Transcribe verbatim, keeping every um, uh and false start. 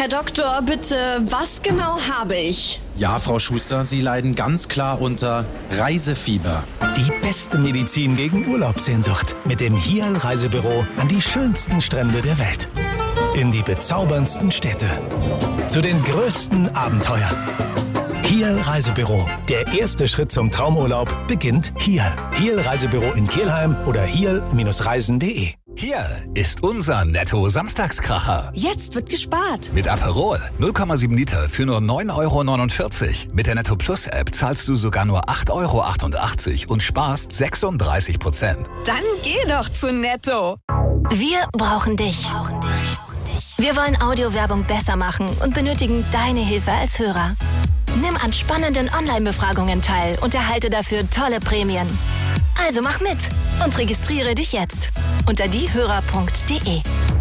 Herr Doktor, bitte, was genau habe ich? Ja, Frau Schuster, Sie leiden ganz klar unter Reisefieber. Die beste Medizin gegen Urlaubssehnsucht mit dem Hial Reisebüro an die schönsten Strände der Welt. In die bezauberndsten Städte. Zu den größten Abenteuern. Hial Reisebüro. Der erste Schritt zum Traumurlaub beginnt hier. Hial Reisebüro in Kelheim oder hial Reisen punkt de. Hier ist unser Netto-Samstagskracher. Jetzt wird gespart. Mit Aperol null Komma sieben Liter für nur neun Euro neunundvierzig. Mit der Netto Plus App zahlst du sogar nur acht Euro achtundachtzig und sparst sechsunddreißig Prozent. Dann geh doch zu Netto. Wir brauchen dich. Wir wollen Audiowerbung besser machen und benötigen deine Hilfe als Hörer. Nimm an spannenden Online-Befragungen teil und erhalte dafür tolle Prämien. Also mach mit und registriere dich jetzt unter diehörer punkt de.